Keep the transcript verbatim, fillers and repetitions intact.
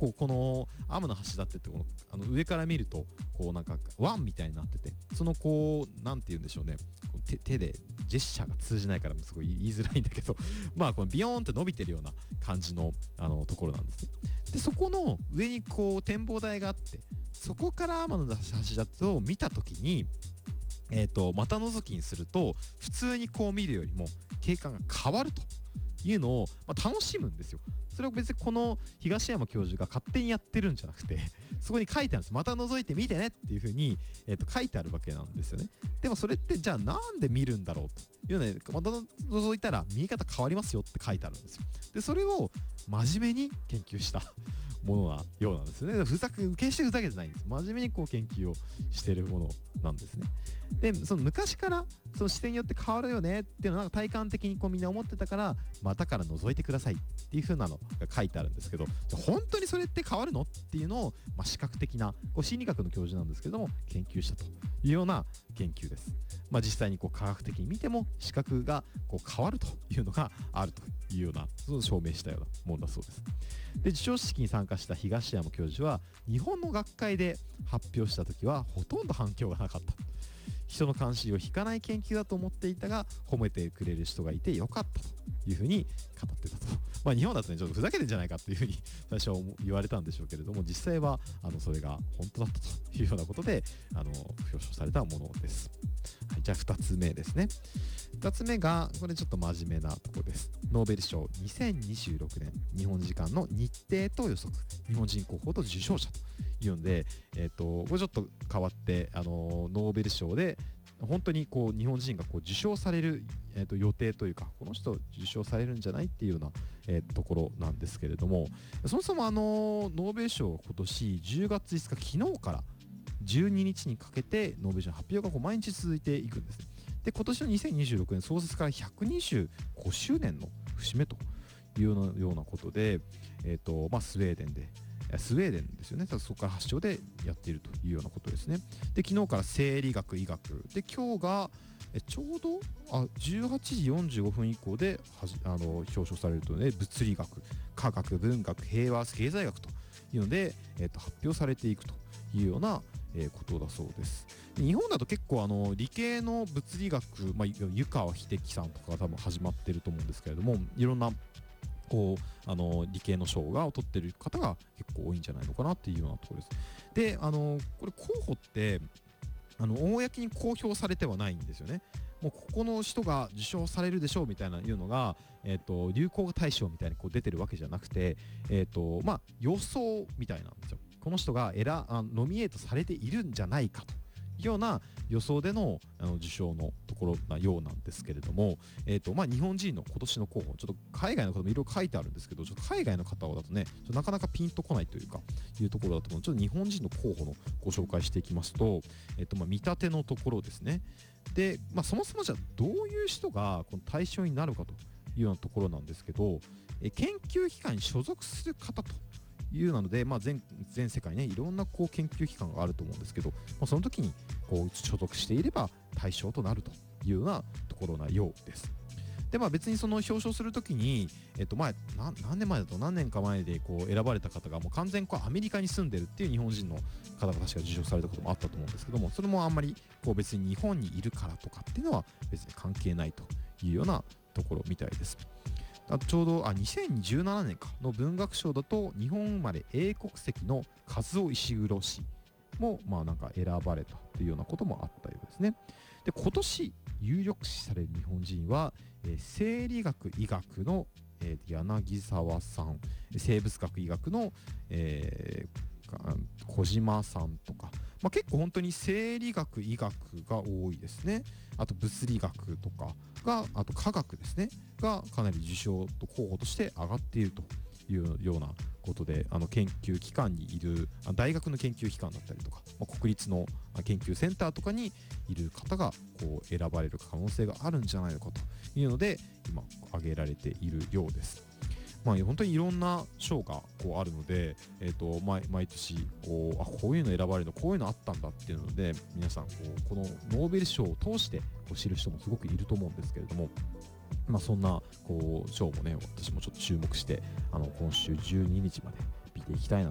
構このアームの橋だってってこのあの上から見るとこうなんかワンみたいになってて、そのこうなんて言うんでしょうね、手手でジェスチャーが通じないからすごい言いづらいんだけどまあこのビヨーンって伸びてるような感じのあのところなんですね。でそこの上にこう展望台があって、そこから天橋立を見た時にえーと股覗きにすると普通にこう見るよりも景観が変わるというのを、まあ、楽しむんですよ。それを別にこの東山教授が勝手にやってるんじゃなくて、そこに書いてあるんです。また覗いてみてねっていう風に、えー、と書いてあるわけなんですよね。でもそれってじゃあなんで見るんだろうというので、また覗いたら見え方変わりますよって書いてあるんですよ。でそれを真面目に研究したものなようなんですよね。ふざけ決してふざけてないんです。真面目にこう研究をしているものなんですね。でその昔からその視点によって変わるよねっていうのは体感的にこうみんな思ってたから、股から覗いてくださいっていう風なのが書いてあるんですけど、じゃあ本当にそれって変わるのっていうのを、まあ、視覚的なこう心理学の教授なんですけども研究したというような研究です。まあ、実際にこう科学的に見ても視覚がこう変わるというのがあるというような、その証明したようなものだそうです。で授賞式に参加した東山教授は日本の学会で発表した時はほとんど反響がなかった。人の関心を引かない研究だと思っていたが褒めてくれる人がいてよかったというふうに語ってたと。まあ日本だとねちょっとふざけてんじゃないかっていうふうに最初は言われたんでしょうけれども、実際はあのそれが本当だったというようなことであの表彰されたものです。はい、じゃあふたつめですね。ふたつめがこれちょっと真面目なところです。ノーベル賞にせんにじゅうろくねん日本時間の日程と予測、日本人候補と受賞者というので、えー、とこれちょっと変わって、あのノーベル賞で本当にこう日本人がこう受賞される、えー、と予定というか、この人受賞されるんじゃないっていうような、えー、ところなんですけれども、そもそもあのノーベル賞は今年じゅうがついつか昨日からじゅうににちにかけてノーベル賞の発表がこう毎日続いていくんですね。で今年のにせんにじゅうろくねん創設からひゃくにじゅうごしゅうねんの節目というようなことで、えーとまあ、スウェーデンでスウェーデンですよね。そこから発祥でやっているというようなことですね。で昨日から生理学医学で、今日がえちょうどあじゅうはちじよんじゅうごふん以降ではじあの表彰されるとね、物理学、科学、文学、平和、経済学というので、えー、と発表されていくというような、えー、ことだそうです。で日本だと結構あの理系の物理学、まあ、湯川秀樹さんとかが多分始まってると思うんですけれども、いろんなこうあの理系の賞が取ってる方が結構多いんじゃないのかなっていうようなところです。であのこれ候補ってあの公に公表されてはないんですよね。もうここの人が受賞されるでしょうみたいないうのが、えー、と流行語大賞みたいにこう出てるわけじゃなくて、えーとまあ、予想みたいなんですよ。この人が選あノミネートされているんじゃないかというような予想での、あの受賞のところなようなんですけれども、えーとまあ、日本人の今年の候補、ちょっと海外の方もいろいろ書いてあるんですけど、ちょっと海外の方だとねちょっとなかなかピンとこないというかいうところだと思うので、ちょっと日本人の候補のご紹介していきますと、えーとまあ、見立てのところですね。で、まあ、そもそもじゃあどういう人がこの対象になるかというようなところなんですけど、え研究機関に所属する方というなので、まあ、全, 全世界ねいろんなこう研究機関があると思うんですけど、まあ、その時にこう所属していれば対象となるというようなところなようです。でまあ、別にその表彰するときに、えっと前な何年前だと何年か前でこう選ばれた方がもう完全にこうアメリカに住んでるっていう日本人の方が確か受賞されたこともあったと思うんですけども、それもあんまりこう別に日本にいるからとかっていうのは別に関係ないというようなところみたいです。あとちょうどあにせんじゅうななねんかの文学賞だと日本生まれ英国籍の和尾石黒氏もまあなんか選ばれたというようなこともあったようですね。で今年有力視される日本人は、えー、生理学医学の、えー、柳沢さん、生物学医学の、えー、小島さんとか、まあ、結構本当に生理学医学が多いですね。あと物理学とかが、あと科学ですねがかなり受賞と候補として上がっているというようなことで、あの研究機関にいる大学の研究機関だったりとか、まあ、国立の研究センターとかにいる方がこう選ばれる可能性があるんじゃないのかというので今挙げられているようです。まあ、本当にいろんな賞がこうあるので、えー、と 毎, 毎年こうあこういうの選ばれるのこういうのあったんだっていうので、皆さんこうこのノーベル賞を通してこう知る人もすごくいると思うんですけれども、まあ、そんなこう賞もね私もちょっと注目して、あの今週じゅうににちまで見ていきたいな